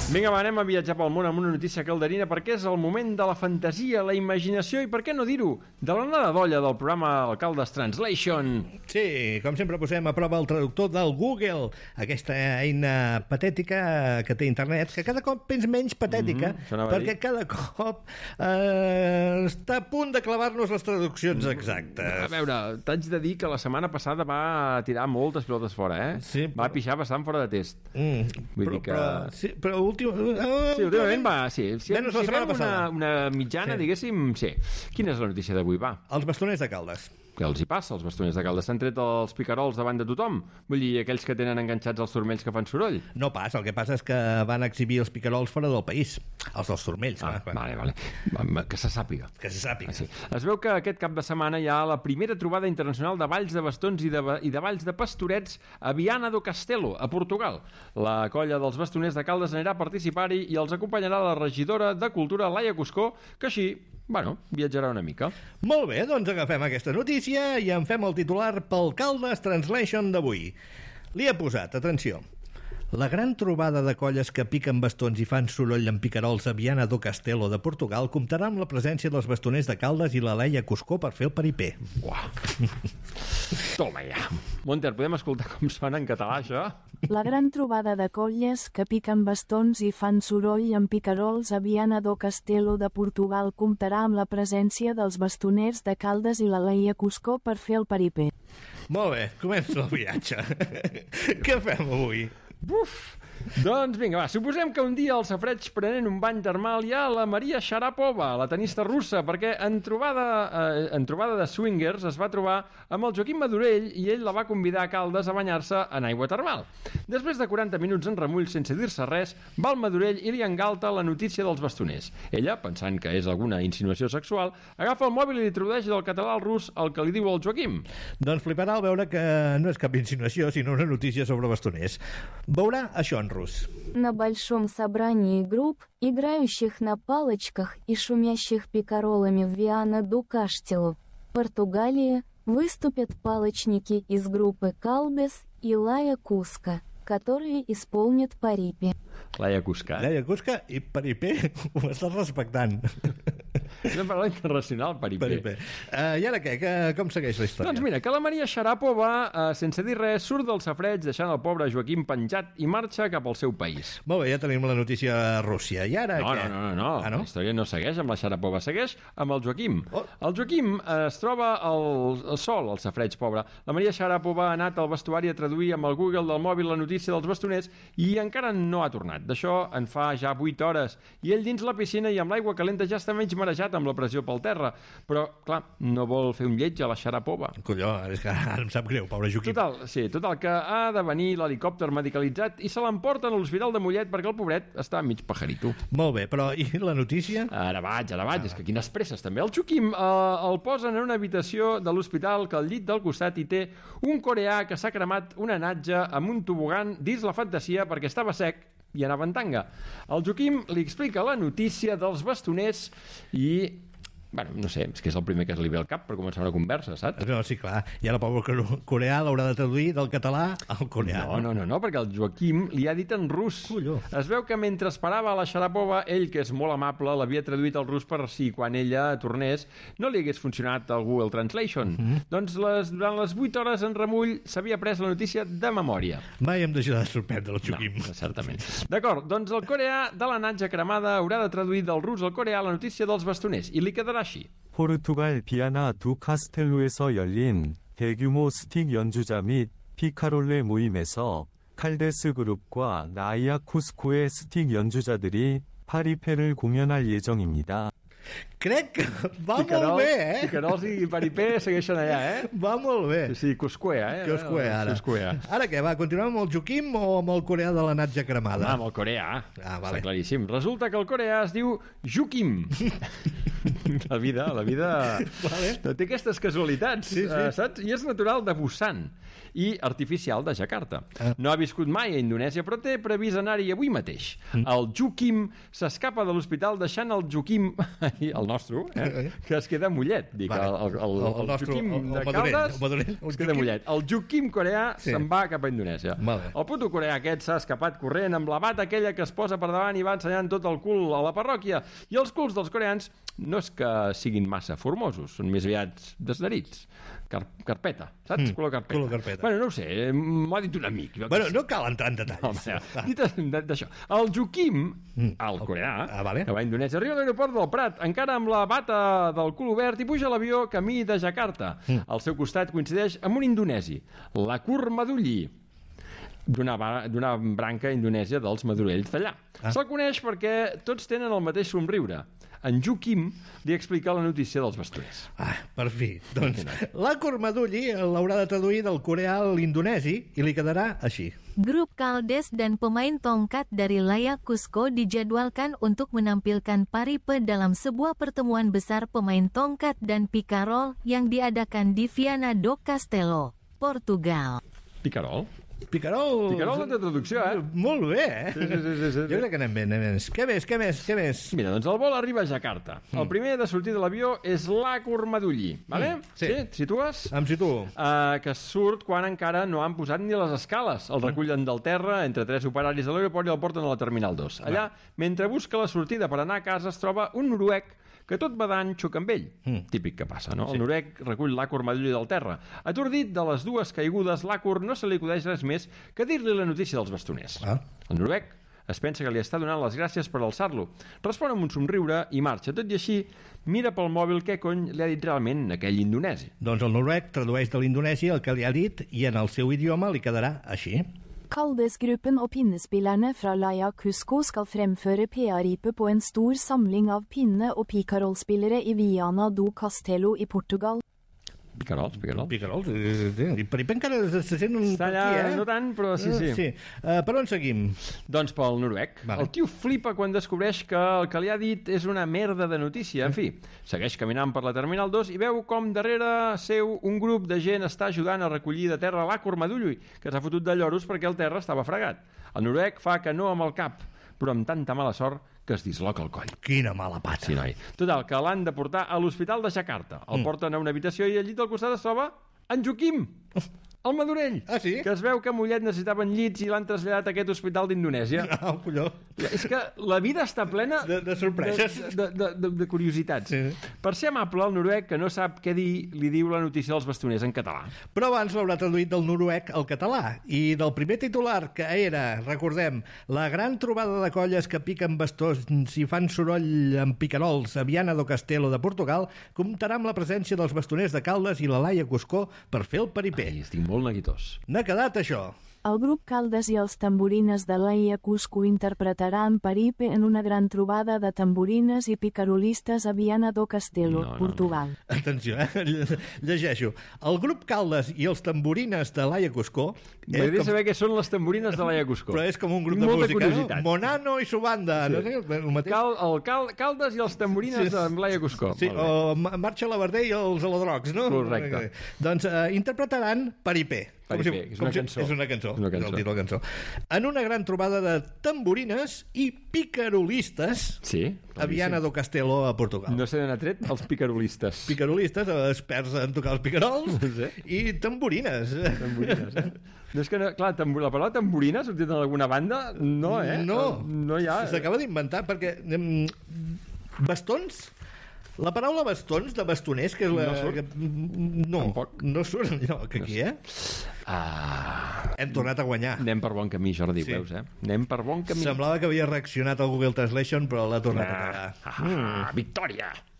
Vinga, va, anem a viatjar pel món amb una notícia calderina perquè és el moment de la fantasia, la imaginació i, per què no dir-ho, de la nada d'olla del programa Alcaldes Translation. Sí, com sempre posem a prova el traductor del Google, aquesta eina patètica que té internet, que cada cop és menys patètica, perquè cada cop està a punt de clavar-nos les traduccions exactes. A veure, t'haig de dir que la setmana passada va tirar moltes pilotes fora, eh? Sí, va pixar bastant fora de test. Vull dir que... Però últimament va, sí. Si fem una mitjana, diguéssim, sí. Quina és la notícia d'avui, va? Els bastoners de Caldes. Què els hi passa, als bastoners de Caldes? S'han tret els picarols davant de tothom? Vull dir, aquells que tenen enganxats els turmells que fan soroll? No pas, el que passa és que van exhibir els picarols fora del país. Els dels turmells. Vale. Que se sàpiga. Que se sàpiga. Sí. Es veu que aquest cap de setmana hi ha la primera trobada internacional de balls de bastons i de balls de pastorets a Viana do Castelo, a Portugal. La colla dels bastoners de Caldes anirà a participar-hi i els acompanyarà la regidora de Cultura, Laia Cuscó, que així, viatjarà una mica. Molt bé, doncs agafem aquesta notícia i en fem el titular pel Caldes Translation d'avui. Li he posat, atenció, la gran trobada de colles que piquen bastons i fan soroll amb picarols a Viana do Castelo de Portugal comptarà amb la presència dels bastoners de Caldes i la Laia Cuscó per fer el peripé. Uah. Toma ja. Monter, podem escoltar com sona en català, això? La gran trobada de colles que piquen bastons i fan soroll amb picarols a Viana do Castelo de Portugal comptarà amb la presència dels bastoners de Caldes i la Laia Cuscó per fer el peripé. Molt bé, comença el viatge. Què fem avui? Doncs vinga, va, suposem que un dia al safareig prenent un bany termal hi ha la Maria Sharapova, la tenista russa, perquè en trobada de swingers es va trobar amb el Joaquim Madurell i ell la va convidar a Caldes a banyar-se en aigua termal. Després de 40 minuts en remull sense dir-se res, va el Madurell i li engalta la notícia dels bastoners. Ella, pensant que és alguna insinuació sexual, agafa el mòbil i li tradueix del català al rus el que li diu el Joaquim. Doncs fliparà al veure que no és cap insinuació, sinó una notícia sobre bastoners. Veurà això en рус. На большом собрании групп, играющих на палочках и шумящих пикаролами в Виана ду Каштелу, Португалия, выступят палочники из группы Caldes и Laia Cusca, которые исполнят парипе. Laia Cusca. Laia Cusca i paripé ho estàs respectant. És una paraula internacional, paripé. I ara què? Com segueix la història? Doncs mira, que la Maria Sharapova, sense dir res, surt del safareig deixant el pobre Joaquim penjat i marxa cap al seu país. Molt bé, ja tenim la notícia a Rússia. I ara què? No. La història no segueix amb la Sharapova, segueix amb el Joaquim. El Joaquim es troba sol al safareig, pobre. La Maria Sharapova ha anat al vestuari a traduir amb el Google del mòbil la notícia dels bastoners i encara no ha tornat. D'això en fa ja 8 hores. I ell dins la piscina i amb l'aigua calenta ja està menys marejat amb la pressió pel terra. Però, clar, no vol fer un lleig a la Sharapova. Colló, és que ara em sap greu, pobre Joaquim. Total, que ha de venir l'helicòpter medicalitzat i se l'emporten a l'Hospital de Mollet perquè el pobret està mig pajarito. Molt bé, però i la notícia? Ara vaig, és que quines presses també. El Joaquim el posen en una habitació de l'hospital que al llit del costat hi té un coreà que s'ha cremat una natja amb un tobogan dins la fantasia perquè estava sec i anava en tanga. El Joaquim li explica la notícia dels bastoners i... no sé, és que és el primer que es li ve al cap per començar una conversa, saps? No, sí, clar. I ara el pobre coreà l'haurà de traduir del català al coreà. No, perquè el Joaquim li ha dit en rus. Colló. Es veu que mentre esperava a la Sharapova, ell, que és molt amable, l'havia traduït al rus per si quan ella tornés no li hagués funcionat el Google Translation. Doncs durant les 8 hores en remull s'havia pres la notícia de memòria. Mai hem deixat de sorprendre el Joaquim. No, certament. D'acord, doncs el coreà de la natja cremada haurà de traduir del rus al coreà la notícia dels bastoners i li quedarà així. 포르투갈 비아나 두 카스텔로에서 열린 대규모 스틱 연주자 및 피카롤레 모임에서 칼데스 그룹과 라이아 쿠스코의 스틱 연주자들이 파리페를 공연할 예정입니다. Crec que va molt bé, eh? Picarols i paripé segueixen allà, eh? Va molt bé. Sí, Cuscuea, eh? Cuscuea, ara. Ara què, va, continuem amb el Joaquim o amb el coreà de la natja cremada? Amb el coreà. Vale. Està claríssim. Resulta que el coreà es diu Joaquim. La vida Vale. té aquestes casualitats, Sí, sí. saps? I és natural de Busan i artificial de Jakarta. No ha viscut mai a Indonèsia, però té previst anar-hi avui mateix. El Jukim s'escapa de l'hospital deixant el Jukim, el nostre, que es queda mullet. Dic, Vale. el nostre, Jukim el de madurell, Caldes el madurell, el es queda Jukim. mullet. El Jukim coreà se'n va cap a Indonèsia. Vale. El puto coreà aquest s'ha escapat corrent amb la bata aquella que es posa per davant i va ensenyant tot el cul a la parròquia. I els culs dels coreans no és que siguin massa formosos, són més aviat desnerits. Carpeta, saps? Color carpeta. Color carpeta. Bueno, no ho sé, m'ho ha dit un amic. Jo Bueno, què sé. no cal entrar en detalls. Home, dit d'això. El Jukim, el coreà, vale. que va a Indonèsia, arriba a l'aeroport del Prat, encara amb la bata del cul obert, i puja a l'avió camí de Jakarta. Al seu costat coincideix amb un indonesi, l'Akur Madulli, d'una branca indonèsia dels madurells d'allà. Se'l coneix perquè tots tenen el mateix somriure. En Jukim li explica la notícia dels bastoners. Per fi. Doncs la Cormadulli l'haurà de traduir del coreà a l'indonesi i li quedarà així. Grup Kaldes dan pemain tongkat dari Laya Cusco dijadwalkan untuk menampilkan Paripe dalam sebuah pertemuan besar pemain tongkat dan picarol yang diadakan di Viana do Castelo, Portugal. Picarol? Picarol... Picarol no té traducció, Molt bé, Sí. Jo crec que anem bé, Què més? Mira, doncs el vol arriba a Jakarta. El primer de sortir de l'avió és l'Akur Madulli, vale? Sí. Et situes? Em situo. Que surt quan encara no han posat ni les escales. El recullen del terra entre 3 operaris de l'aeroport i el porten a la Terminal 2. Allà, mentre busca la sortida per anar a casa, es troba un noruec que tot badant xoca amb ell. Típic que passa, no? El noruec recull l'Akur Madulli del terra. Atordit de les dues caigudes, l'Akur no se li acudeix res més que dir-li la notícia dels bastoners. El noruec es pensa que li està donant les gràcies per alçar-lo. Respon amb un somriure i marxa. Tot i així, mira pel mòbil què cony li ha dit realment aquell indonesi. Doncs el noruec tradueix de l'indonesi el que li ha dit i en el seu idioma li quedarà així. Kaldesgruppen og pinnespillerne fra Laya Cusco skal fremføre PA-ripe på en stor samling av pinne- og picarollspillere i Viana do Castelo i Portugal. Picarols. Picarols, i Peripe encara se sent un Està allà, no tant, però sí. Per on seguim? Doncs pel noruec. Vale. El tio flipa quan descobreix que el que li ha dit és una merda de notícia. En fi, segueix caminant per la Terminal 2 i veu com darrere seu un grup de gent està ajudant a recollir de terra l'Akur Madulli, que s'ha fotut de lloros perquè el terra estava fregat. El noruec fa que no amb el cap, però amb tanta mala sort que es disloca el coll. Quina mala pata. Sí, noi. Total, que l'han de portar a l'hospital de Jakarta. El porten a una habitació i al llit del costat es troba en Joaquim, el madurell. Ah, sí? Que es veu que Mollet necessitaven llits i l'han traslladat a aquest hospital d'Indonèsia. Colló. És que la vida està plena De sorpreses. de curiositats. Sí. Per ser amable, el noruec, que no sap què dir, li diu la notícia dels bastoners en català. Però abans l'haurà traduït del noruec al català. I del primer titular, que era, recordem, la gran trobada de colles que piquen bastons i fan soroll amb picarols a Viana do Castelo de Portugal, comptarà amb la presència dels bastoners de Caldes i la Laia Cuscó per fer el peripé. Ai, estic molt neguitós. N'ha quedat això. El grup Caldes i els tamborines de Laia Cusco interpretaran Paripe en una gran trobada de tamborines i picarolistes a Viana do Castelo, Portugal. Atenció, llegeixo. El grup Caldes i els tamborines de Laia Cuscó... M'agradaria saber què són les tamborines de Laia Cusco. Però és com un grup de Molta música, no? curiositat. Monano i su banda. Sí. No sé, el mateix. Caldes i els tamborines de Laia Cusco. Sí, o Marxa Laverder i els Aladrocs, no? Correcte. Doncs interpretaran Peripé. Peripé, que és una cançó. És una cançó. És una cançó. El títol de la cançó. En una gran trobada de tamborines i picarolistes Sí. a Viana do Castelo, a Portugal. No sé d'on ha tret els picarolistes. Picarolistes, experts en tocar els picarols, Sí. i tamborines. Tamborines, No és que, clar, la paraula tamborina ha sortit en alguna banda? No, No hi ha. S'acaba d'inventar perquè... bastons? La paraula bastons, de bastoners, que és la... No surt? No, Tampoc. no surt enlloc aquí, Hem tornat a guanyar. Anem per bon camí, Jordi, Sí. veus, Anem per bon camí. Semblava que havia reaccionat al Google Translation, però l'ha tornat a cagar. Victòria!